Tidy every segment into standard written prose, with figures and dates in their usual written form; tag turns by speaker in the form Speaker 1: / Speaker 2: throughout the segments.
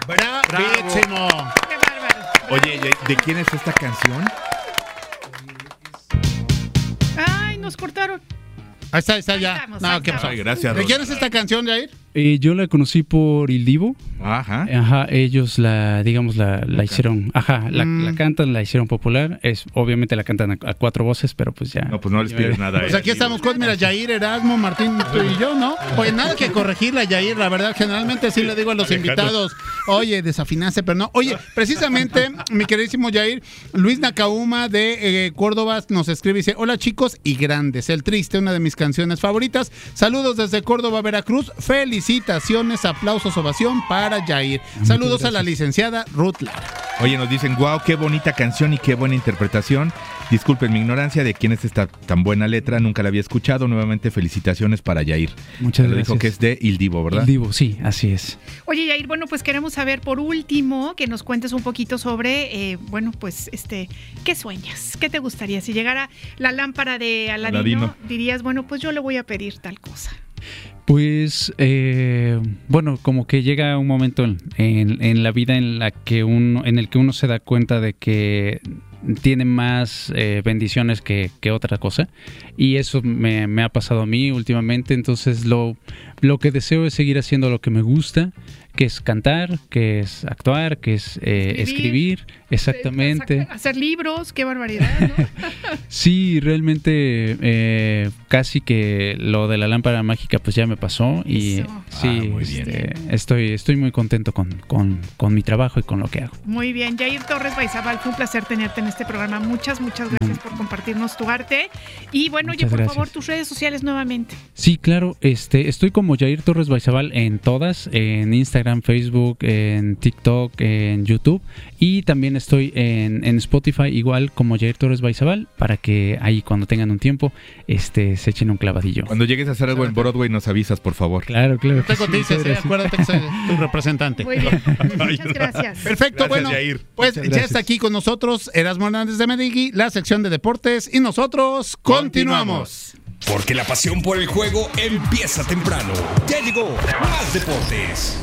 Speaker 1: ¡Bravísimo!
Speaker 2: ¡Qué bárbaro!
Speaker 3: Oye, ¿de quién es esta canción?
Speaker 2: ¡Ay, nos cortaron!
Speaker 1: Ahí está ya.
Speaker 2: Estamos,
Speaker 1: No, ¿qué pasó?
Speaker 3: Ay, gracias.
Speaker 1: ¿De quién es esta canción, Jair?
Speaker 4: Yo la conocí por Il Divo.
Speaker 3: Ajá.
Speaker 4: Ajá, ellos la hicieron, la cantan, la hicieron popular. Obviamente la cantan a cuatro voces, pero pues ya.
Speaker 3: No, pues no les pides nada.
Speaker 1: Pues aquí estamos con, mira, Jair, Erasmo, Martín, tú y yo, ¿no? Pues nada que corregirla, Jair, la verdad, generalmente sí le digo a los invitados, oye, desafinaste, pero no. Oye, precisamente, mi queridísimo Jair, Luis Nakauma de Córdoba nos escribe y dice, hola chicos y grandes, El Triste, una de mis canciones favoritas. Saludos desde Córdoba, Veracruz. Felicitaciones, aplausos, ovación para Jair. Saludos a la licenciada Ruth Lara.
Speaker 3: Oye, nos dicen, wow, qué bonita canción y qué buena interpretación. Disculpen mi ignorancia de quién es esta tan buena letra, nunca la había escuchado. Nuevamente, felicitaciones para Jair.
Speaker 4: Muchas gracias.
Speaker 3: Dijo que es de Il Divo, ¿verdad?
Speaker 4: Il Divo, sí, así es.
Speaker 2: Oye, Jair, bueno, pues queremos saber por último que nos cuentes un poquito sobre, ¿qué sueñas? ¿Qué te gustaría? Si llegara la lámpara de Aladino, dirías, bueno, pues yo le voy a pedir tal cosa.
Speaker 4: Pues, como que llega un momento en la vida en el que uno se da cuenta de que tiene más bendiciones que otra cosa, y eso me ha pasado a mí últimamente. Entonces lo que deseo es seguir haciendo lo que me gusta, que es cantar, que es actuar, que es escribir, exactamente.
Speaker 2: Hacer libros, qué barbaridad, ¿no?
Speaker 4: Sí, realmente casi que lo de la lámpara mágica pues ya me pasó y
Speaker 2: Eso.
Speaker 4: sí,
Speaker 3: muy bien.
Speaker 4: Estoy muy contento con mi trabajo y con lo que hago.
Speaker 2: Muy bien, Jair Torres Baizabal, fue un placer tenerte en este programa. Muchas gracias por compartirnos tu arte. Y bueno, oye, por favor, tus redes sociales nuevamente.
Speaker 4: Sí, claro, estoy como Jair Torres Baizabal en todas, en Instagram, Facebook, en TikTok, en YouTube, y también estoy en Spotify igual como Jair Torres Baizabal, para que ahí cuando tengan un tiempo se echen un clavadillo.
Speaker 3: Cuando llegues a hacer algo en Broadway nos avisas, por favor.
Speaker 4: Claro.
Speaker 1: No te cotices, acuérdate que soy tu representante.
Speaker 2: Muy bien, muchas gracias.
Speaker 1: Perfecto,
Speaker 3: Gracias,
Speaker 1: bueno,
Speaker 3: Jair.
Speaker 1: pues
Speaker 4: Muchas
Speaker 1: ya está aquí con nosotros Erasmo Hernández de Medigui, la sección de deportes, y nosotros continuamos.
Speaker 5: Porque la pasión por el juego empieza temprano. Ya llegó Más Deportes.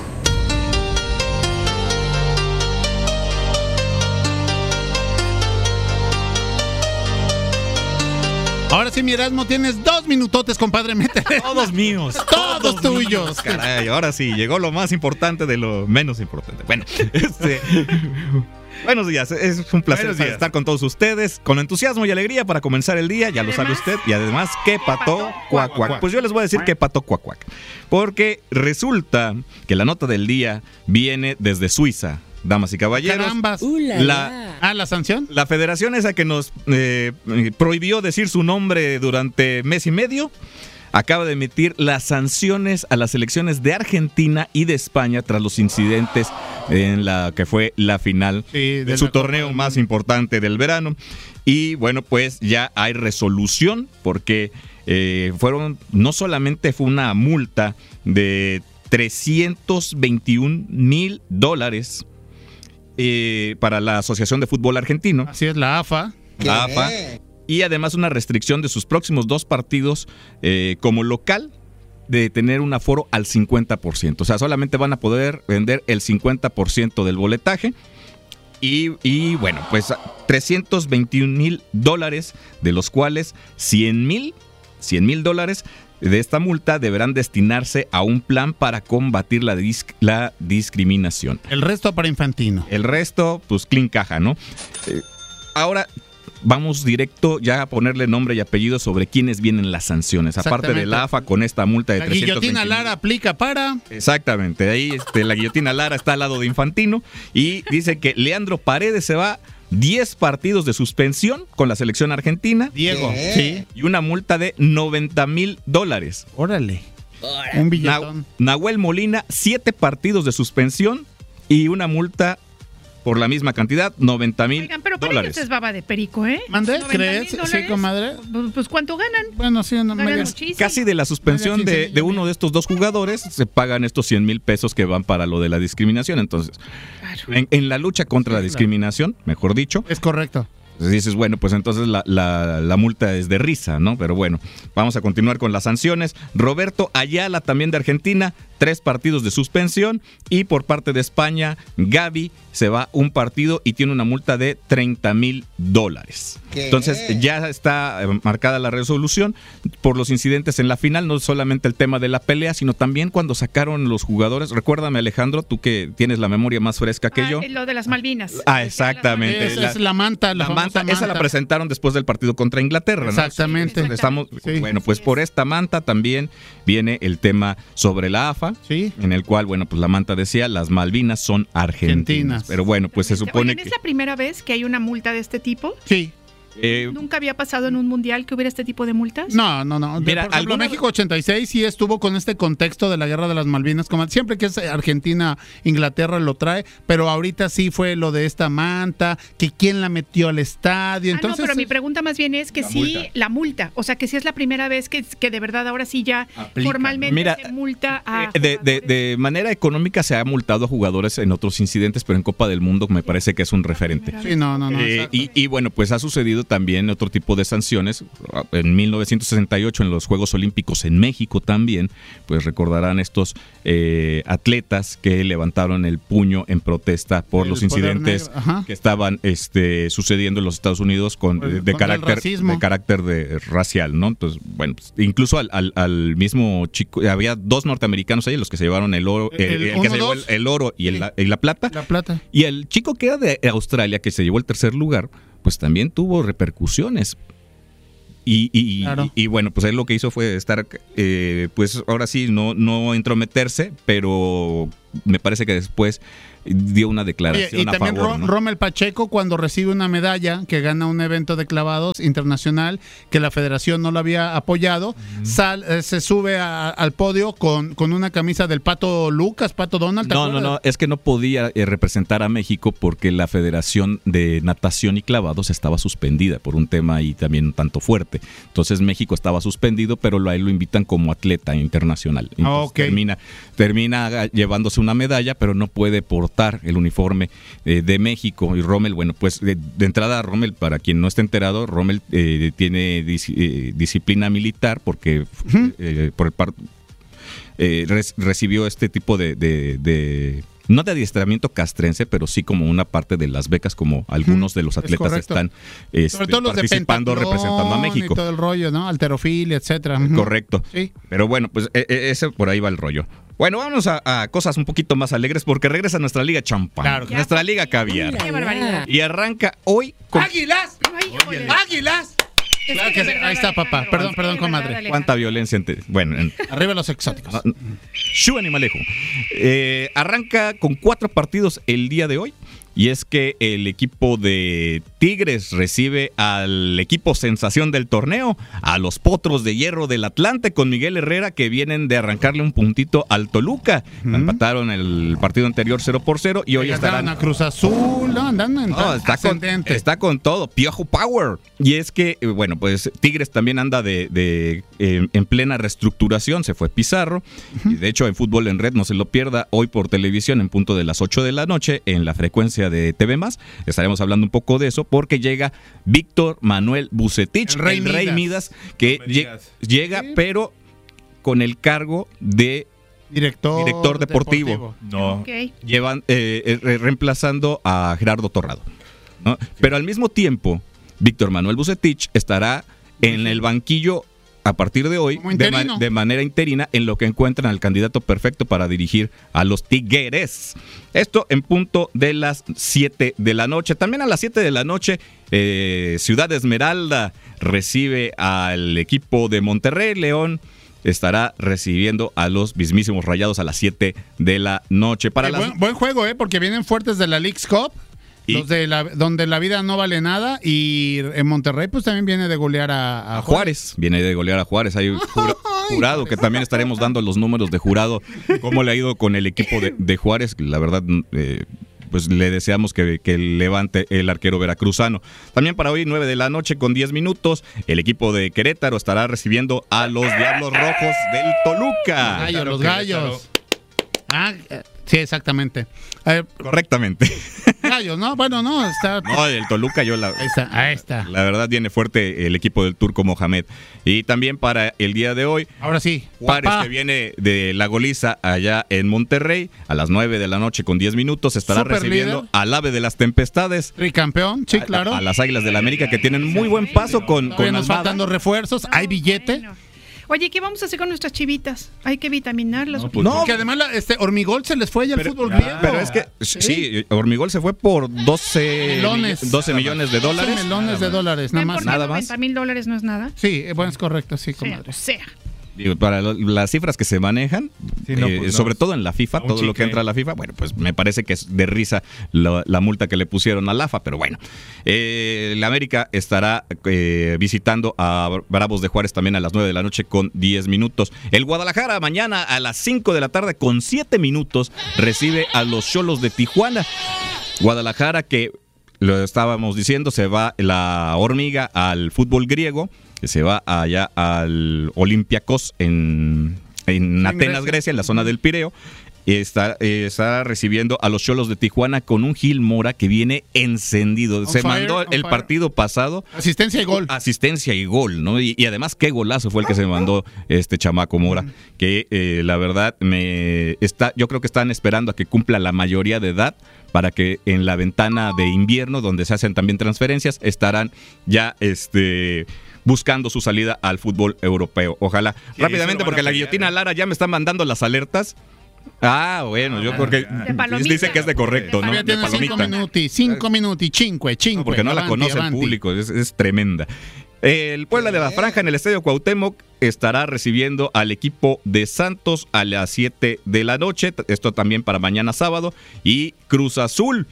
Speaker 1: Ahora sí, mi Erasmo, tienes 2 minutotes, compadre, métele.
Speaker 6: Todos míos.
Speaker 1: Todos tuyos.
Speaker 6: Míos, caray, ahora sí, llegó lo más importante de lo menos importante. Bueno, buenos días, es un placer estar con todos ustedes, con entusiasmo y alegría para comenzar el día, ya lo sabe usted, y además, ¿qué pató? Cuac, cuac. Pues yo les voy a decir qué pató, cuac, cuac. Porque resulta que la nota del día viene desde Suiza. Damas y caballeros,
Speaker 1: Carambas. ¿La sanción?
Speaker 6: La federación esa que nos prohibió decir su nombre durante mes y medio acaba de emitir las sanciones a las selecciones de Argentina y de España tras los incidentes en la que fue la final de su torneo más importante del verano. Y bueno, pues ya hay resolución porque no solamente fue una multa de $321,000 para la Asociación de Fútbol Argentino.
Speaker 1: Así es, la AFA.
Speaker 6: La AFA. Y además una restricción de sus próximos 2 partidos como local de tener un aforo al 50%. O sea, solamente van a poder vender el 50% del boletaje. Y bueno, pues $321,000, de los cuales $100,000 de esta multa deberán destinarse a un plan para combatir la discriminación.
Speaker 1: El resto para Infantino.
Speaker 6: El resto, pues, clean caja, ¿no? Ahora vamos directo ya a ponerle nombre y apellido sobre quiénes vienen las sanciones. Aparte de la AFA con esta multa de
Speaker 1: la
Speaker 6: 320,000.
Speaker 1: guillotina Lara aplica para...
Speaker 6: Exactamente, ahí la guillotina Lara está al lado de Infantino y dice que Leandro Paredes se va 10 partidos de suspensión con la selección argentina.
Speaker 1: Diego, sí.
Speaker 6: Y una multa de $90,000.
Speaker 1: Órale. Un billetón.
Speaker 6: Nahuel Molina, 7 partidos de suspensión y una multa por la misma cantidad, $90,000.
Speaker 2: Oigan, pero para ellos es baba de perico, ¿eh?
Speaker 1: ¿Mandé? ¿Crees? Sí, comadre.
Speaker 2: Pues, ¿cuánto ganan?
Speaker 1: Bueno, sí, no me
Speaker 6: casi de la suspensión de uno de estos 2 jugadores se pagan estos $100,000 que van para lo de la discriminación. Entonces, claro, en la lucha contra la discriminación, mejor dicho.
Speaker 1: Es correcto.
Speaker 6: Entonces dices, bueno, pues entonces la multa es de risa, ¿no? Pero bueno, vamos a continuar con las sanciones. Roberto Ayala, también de Argentina, 3 partidos de suspensión, y por parte de España, Gavi se va un partido y tiene una multa de $30,000. Entonces ya está marcada la resolución por los incidentes en la final, no solamente el tema de la pelea, sino también cuando sacaron los jugadores. Recuérdame, Alejandro, tú que tienes la memoria más fresca que yo.
Speaker 2: Lo de las Malvinas.
Speaker 6: Exactamente.
Speaker 1: Es la manta,
Speaker 6: la manta. Esa la presentaron después del partido contra Inglaterra, ¿no?
Speaker 1: Exactamente.
Speaker 6: Bueno, pues por esta manta también viene el tema sobre la AFA, en el cual, bueno, pues la manta decía, las Malvinas son argentinas. Pero bueno, pues se supone que...
Speaker 2: ¿Es la primera vez que hay una multa de este tipo?
Speaker 1: Sí.
Speaker 2: ¿Nunca había pasado en un mundial que hubiera este tipo de multas?
Speaker 1: No.
Speaker 6: Mira,
Speaker 1: por ejemplo, México 86 sí estuvo con este contexto de la guerra de las Malvinas, como siempre que es Argentina, Inglaterra lo trae, pero ahorita sí fue lo de esta manta, que quién la metió al estadio. Entonces,
Speaker 2: no, pero mi pregunta más bien es que la multa, o sea, que sí es la primera vez que de verdad ahora sí ya aplica, formalmente se multa a
Speaker 6: de manera económica se ha multado a jugadores en otros incidentes, pero en Copa del Mundo me parece que es un referente.
Speaker 1: Sí, no.
Speaker 6: Y bueno, pues ha sucedido también otro tipo de sanciones. En 1968 en los Juegos Olímpicos en México también, pues recordarán estos atletas que levantaron el puño en protesta por los incidentes que estaban sucediendo en los Estados Unidos de carácter racial, ¿no? Entonces, bueno, pues, incluso al mismo chico, había 2 norteamericanos ahí, los que se llevaron el oro, el que se llevó el oro y la plata. Y el chico que era de Australia, que se llevó el tercer lugar, pues también tuvo repercusiones. Y bueno, pues él lo que hizo fue estar, pues ahora sí, no entrometerse, pero me parece que después dio una declaración a favor. Y también
Speaker 1: Rommel Pacheco, cuando recibe una medalla que gana un evento de clavados internacional que la federación no lo había apoyado, se sube al podio con una camisa del Pato Donald.
Speaker 6: No, es que no podía representar a México porque la Federación de Natación y Clavados estaba suspendida por un tema ahí también un tanto fuerte. Entonces México estaba suspendido, pero a él lo invitan como atleta internacional. Entonces, termina llevándose una medalla, pero no puede portar el uniforme de México. Y Rommel, bueno, pues de entrada Rommel, para quien no esté enterado, Rommel tiene disciplina militar porque recibió este tipo de no de adiestramiento castrense, pero sí como una parte de las becas, como algunos de los atletas están participando, representando a México.
Speaker 1: Y todo el rollo, ¿no? Halterofilia, etcétera.
Speaker 6: Correcto. Sí. Pero bueno, pues ese por ahí va el rollo. Bueno, vámonos a cosas un poquito más alegres porque regresa nuestra Liga Champán, nuestra Liga Caviar.
Speaker 2: ¡Qué barbaridad!
Speaker 6: Y arranca hoy con...
Speaker 1: ¡Águilas! ¡Águilas! Claro que ahí está, papá. Perdón, comadre.
Speaker 6: Cuánta violencia.
Speaker 1: Arriba los exóticos.
Speaker 6: Shu Animalejo. Arranca con 4 partidos el día de hoy. Y es que el equipo de Tigres recibe al equipo sensación del torneo, a los Potros de Hierro del Atlante, con Miguel Herrera, que vienen de arrancarle un puntito al Toluca. Empataron el partido anterior 0-0 y hoy estarán
Speaker 1: a Cruz Azul, andando
Speaker 6: está con todo, Piojo Power. Y es que, bueno, pues Tigres también anda en plena reestructuración, se fue Pizarro. Y de hecho, en Fútbol en Red, no se lo pierda, hoy por televisión en punto de las 8 de la noche, en la frecuencia de TV+, estaremos hablando un poco de eso, porque llega Víctor Manuel Vucetich, el Rey Midas, que llega, pero con el cargo de director deportivo. No, llevan reemplazando a Gerardo Torrado, ¿no? Pero al mismo tiempo, Víctor Manuel Vucetich estará en el banquillo a partir de hoy, de manera interina, en lo que encuentran al candidato perfecto para dirigir a los Tigres. Esto en punto de las 7 de la noche. También a las 7 de la noche, Ciudad Esmeralda recibe al equipo de Monterrey. León estará recibiendo a los mismísimos Rayados a las 7 de la noche.
Speaker 1: Buen juego, porque vienen fuertes de la Leagues Cup. Donde la vida no vale nada, y en Monterrey pues también viene de golear a
Speaker 6: Juárez. Viene de golear a Juárez. Hay Jurado, que también estaremos dando los números de Jurado, cómo le ha ido con el equipo de Juárez. La verdad, pues le deseamos que levante el arquero veracruzano. También para hoy, 9 de la noche con 10 minutos, el equipo de Querétaro estará recibiendo a los Diablos Rojos del Toluca.
Speaker 1: Los gallos. Sí, exactamente.
Speaker 6: Correctamente.
Speaker 1: Gallos, ¿no? Bueno, no, está...
Speaker 6: No, el Toluca
Speaker 1: Ahí está.
Speaker 6: La verdad viene fuerte el equipo del Turco Mohamed. Y también para el día de hoy,
Speaker 1: ahora sí,
Speaker 6: Juárez, que viene de la goliza allá en Monterrey, a las 9 de la noche con 10 minutos, estará
Speaker 1: Super
Speaker 6: recibiendo
Speaker 1: líder.
Speaker 6: al ave de las tempestades.
Speaker 1: Tricampeón, sí, claro.
Speaker 6: A las Águilas del la América, que tienen muy buen paso con
Speaker 1: Todavía nos
Speaker 6: Almada.
Speaker 1: faltan dos refuerzos, hay billete.
Speaker 2: Bueno. Oye, ¿qué vamos a hacer con nuestras chivitas? Hay que vitaminarlas.
Speaker 6: No,
Speaker 1: Porque además Hormigol se les fue ya al fútbol griego.
Speaker 6: Pero es que, sí, Hormigol se fue por 12 millones de dólares.
Speaker 1: 12 millones de dólares, nada más.
Speaker 6: Nada más.
Speaker 2: $90,000 no es nada.
Speaker 1: Sí, bueno, es correcto, sí, comadre.
Speaker 2: O sea.
Speaker 6: Digo, para las cifras que se manejan,
Speaker 3: Sí, no, pues no.
Speaker 6: sobre todo en la FIFA,
Speaker 3: Un
Speaker 6: todo lo que
Speaker 3: chicle.
Speaker 6: entra a la FIFA, bueno, pues me parece que es de risa la multa que le pusieron a la AFA, pero bueno. La América estará visitando a Bravos de Juárez también a las 9 de la noche con 10 minutos. El Guadalajara mañana a las 5 de la tarde con 7 minutos recibe a los Xolos de Tijuana. Guadalajara, que lo estábamos diciendo, se va la hormiga al fútbol griego, que se va allá al Olympiacos en Atenas, Grecia, en la zona del Pireo. Está recibiendo a los Xolos de Tijuana con un Gil Mora que viene encendido. Se mandó el partido pasado.
Speaker 1: Asistencia y gol.
Speaker 6: Asistencia y gol, ¿no? Y además, qué golazo fue el que se mandó este chamaco Mora. Que la verdad, yo creo que están esperando a que cumpla la mayoría de edad para que en la ventana de invierno, donde se hacen también transferencias, estarán ya buscando su salida al fútbol europeo. Ojalá.
Speaker 3: Sí,
Speaker 6: rápidamente, porque la guillotina Lara ya me está mandando las alertas. Ah, bueno, yo porque dice que es de correcto, ¿no?
Speaker 1: Todavía
Speaker 6: De
Speaker 1: tiene 5
Speaker 6: palomita.
Speaker 1: minutos, cinque.
Speaker 6: No, porque no la conoce el público, es tremenda. El Puebla de la Franja en el Estadio Cuauhtémoc estará recibiendo al equipo de Santos a las 7 de la noche. Esto también para mañana sábado. Y Cruz Azul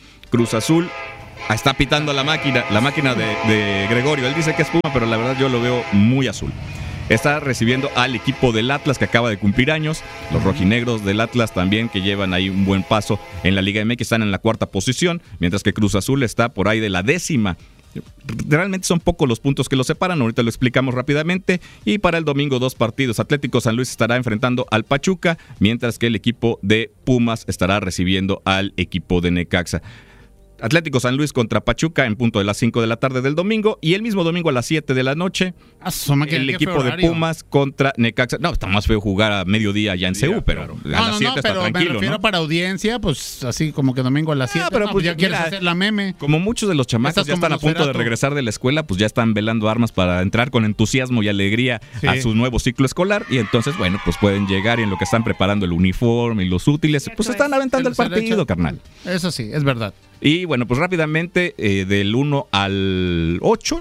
Speaker 6: está pitando la máquina de Gregorio. Él dice que es Puma, pero la verdad yo lo veo muy azul. Está recibiendo al equipo del Atlas, que acaba de cumplir años. Los rojinegros del Atlas también, que llevan ahí un buen paso en la Liga MX, están en la 4ª posición, mientras que Cruz Azul está por ahí de la 10ª. Realmente son pocos los puntos que los separan, ahorita lo explicamos rápidamente. Y para el domingo 2 partidos. Atlético San Luis estará enfrentando al Pachuca, mientras que el equipo de Pumas estará recibiendo al equipo de Necaxa. Atlético San Luis contra Pachuca en punto de las 5 de la tarde del domingo, y el mismo domingo a las 7 de la noche el equipo de Pumas contra Necaxa. No, está más feo jugar a mediodía ya en CU, pero a las 7 está
Speaker 1: pero
Speaker 6: tranquilo,
Speaker 1: me refiero,
Speaker 6: ¿no?
Speaker 1: para audiencia, pues así como que domingo a las 7.
Speaker 6: Pero pues
Speaker 1: ya quieres
Speaker 6: mira,
Speaker 1: hacer la meme.
Speaker 6: Como muchos de los chamacos ya están a punto de regresar de la escuela, pues ya están velando armas para entrar con entusiasmo y alegría a su nuevo ciclo escolar, y entonces, bueno, pues pueden llegar y en lo que están preparando el uniforme y los útiles, pues están aventando el partido, carnal.
Speaker 1: Eso sí, es verdad.
Speaker 6: Y bueno, pues rápidamente, del 1 al 8,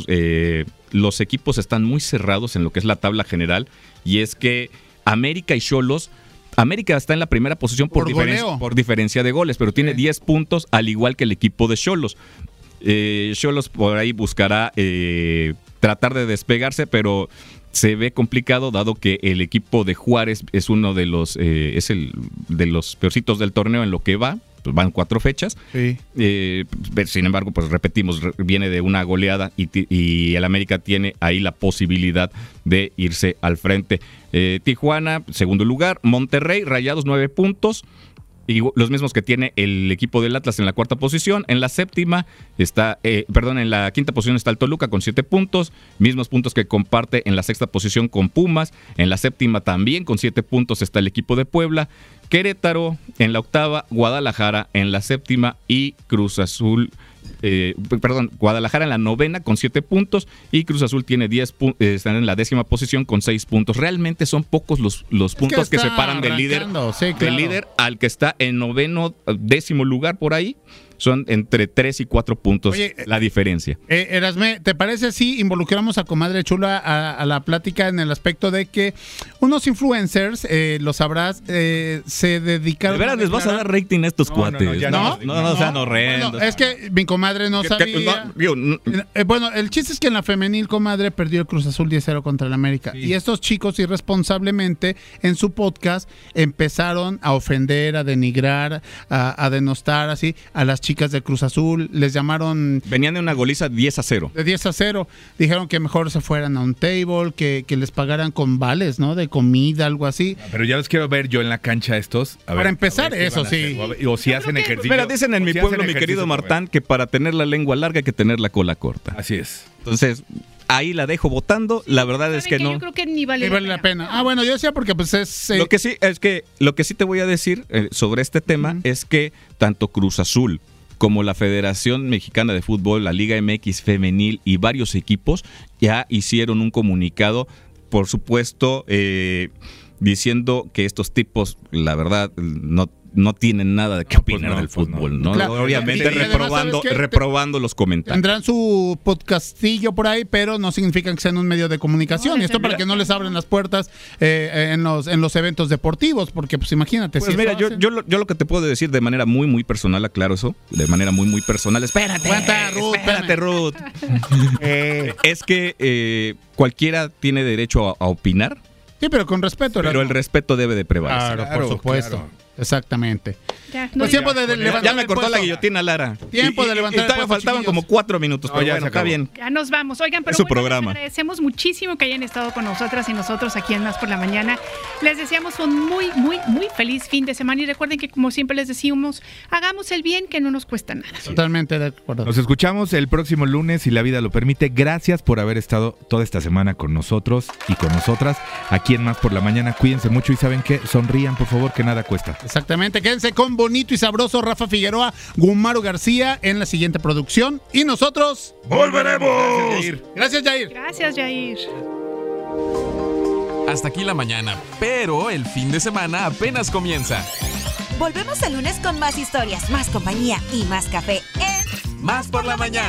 Speaker 6: los equipos están muy cerrados en lo que es la tabla general, y es que América y Xolos, América está en la primera posición por diferencia de goles, pero tiene 10 puntos, al igual que el equipo de Xolos. Xolos por ahí buscará tratar de despegarse, pero se ve complicado, dado que el equipo de Juárez es uno de los de los peorcitos del torneo en lo que va. Pues van 4 fechas. Sí. Sin embargo, pues repetimos, viene de una goleada y el América tiene ahí la posibilidad de irse al frente. Tijuana, segundo lugar. Monterrey, Rayados, 9 puntos. Y los mismos que tiene el equipo del Atlas en la 4ª posición. En la 7ª está, en la 5ª posición está el Toluca con 7 puntos. Mismos puntos que comparte en la 6ª posición con Pumas. En la 7ª también con 7 puntos está el equipo de Puebla. Querétaro en la 8ª, Guadalajara en la 7ª y Cruz Azul, Guadalajara en la 9ª con 7 puntos y Cruz Azul tiene 10 puntos, están en la 10ª posición con 6 puntos. Realmente son pocos los puntos que separan del líder, del líder al que está en 9º, 10º lugar por ahí. Son entre 3 y 4 puntos. Oye, la diferencia.
Speaker 1: Erasme, ¿te parece si involucramos a Comadre Chula a la plática en el aspecto de que unos influencers, lo sabrás, se dedicaron...
Speaker 6: ¿De veras les vas a dar rating a estos cuates?
Speaker 1: No,
Speaker 6: sean horrendos.
Speaker 1: Bueno, es que mi comadre no sabía. Bueno, el chiste es que en la femenil, comadre, perdió el Cruz Azul 10-0 contra el América. Sí. Y estos chicos irresponsablemente en su podcast empezaron a ofender, a denigrar, a denostar así a las chicas chicas de Cruz Azul, les llamaron...
Speaker 6: Venían de una goliza 10-0.
Speaker 1: De 10-0, dijeron que mejor se fueran a un table, que les pagaran con vales, ¿no? De comida, algo así.
Speaker 3: Pero ya los quiero ver yo en la cancha estos.
Speaker 1: Para empezar, eso sí.
Speaker 3: O si hacen ejercicio.
Speaker 6: Mira, dicen en mi pueblo, mi querido Martán, que para tener la lengua larga hay que tener la cola corta.
Speaker 3: Así es.
Speaker 6: Entonces, ahí la dejo votando. La verdad es que no.
Speaker 2: Yo creo que ni vale
Speaker 1: la pena. Ah, bueno, yo decía porque pues es...
Speaker 6: Lo que sí te voy a decir sobre este tema es que tanto Cruz Azul como la Federación Mexicana de Fútbol, la Liga MX Femenil y varios equipos ya hicieron un comunicado, por supuesto, diciendo que estos tipos, la verdad, no tienen nada de qué opinar del fútbol, ¿no?
Speaker 1: Claro,
Speaker 6: obviamente reprobando los comentarios.
Speaker 1: Tendrán su podcastillo por ahí, pero no significa que sean un medio de comunicación. Y esto para que no les abran las puertas en los eventos deportivos, porque pues imagínate.
Speaker 6: Pues mira, yo lo que te puedo decir de manera muy, muy personal, aclaro eso, de manera muy, muy personal. Espérate, Ruth. Es que cualquiera tiene derecho a opinar.
Speaker 1: Sí, pero con respeto.
Speaker 6: Pero el respeto debe de prevalecer.
Speaker 1: Claro, por supuesto. Claro. Exactamente.
Speaker 6: Ya me cortó la guillotina, Lara.
Speaker 1: Tiempo de levantar.
Speaker 6: Y todavía faltaban como 4 minutos, pero bueno, está bien.
Speaker 2: Ya nos vamos. Oigan, pero
Speaker 6: es su programa.
Speaker 2: Les agradecemos muchísimo que hayan estado con nosotras y nosotros aquí en Más por la Mañana. Les deseamos un muy, muy, muy feliz fin de semana y recuerden que, como siempre les decimos, hagamos el bien, que no nos cuesta nada.
Speaker 1: Totalmente de acuerdo.
Speaker 3: Nos escuchamos el próximo lunes, si la vida lo permite. Gracias por haber estado toda esta semana con nosotros y con nosotras aquí en Más por la Mañana. Cuídense mucho y ¿saben qué? Sonrían, por favor, que nada cuesta.
Speaker 1: Exactamente, quédense con Bonito y Sabroso, Rafa Figueroa, Gumaro García en la siguiente producción. Y nosotros
Speaker 3: ¡volveremos!
Speaker 1: Gracias, Jair.
Speaker 2: Gracias, Jair.
Speaker 7: Hasta aquí la mañana, pero el fin de semana apenas comienza.
Speaker 8: Volvemos el lunes con más historias, más compañía y más café en
Speaker 7: Más por la Mañana.